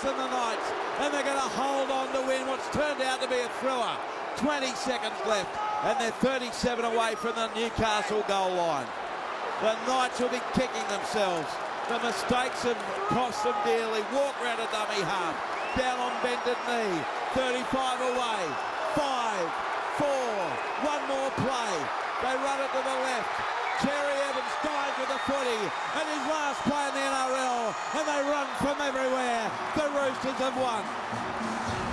than the Knights, and they're going to hold on to win what's turned out to be a thriller. 20 seconds left, and they're 37 away from the Newcastle goal line. The Knights will be kicking themselves. The mistakes have cost them dearly. Walk round a dummy half, down on bended knee, 35 away, 5, 4, one more play. They run it to the left. Cherry Evans dives with the footy, and his last play in the NRL, and they run from everywhere. The Roosters have won.